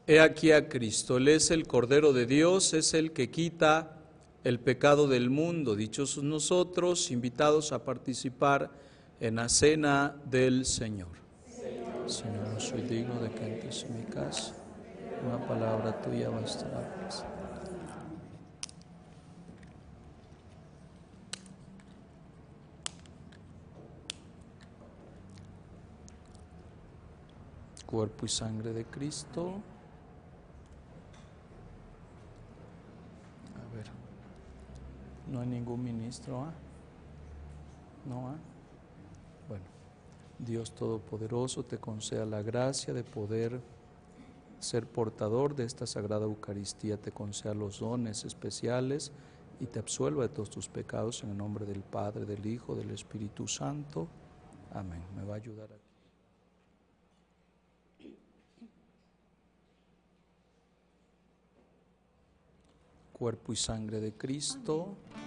He aquí a Cristo, Él es el Cordero de Dios, es el que quita el pecado del mundo. Dichosos nosotros, invitados a participar en la cena del Señor. Señor, no soy digno de que entres en mi casa. Una palabra tuya bastará. Cuerpo y sangre de Cristo. A ver, no hay ningún ministro, ¿ah? No, ¿ah? Bueno, Dios Todopoderoso te conceda la gracia de poder ser portador de esta Sagrada Eucaristía, te conceda los dones especiales y te absuelva de todos tus pecados en el nombre del Padre, del Hijo, del Espíritu Santo. Amén. Me va a ayudar aquí. Cuerpo y sangre de Cristo.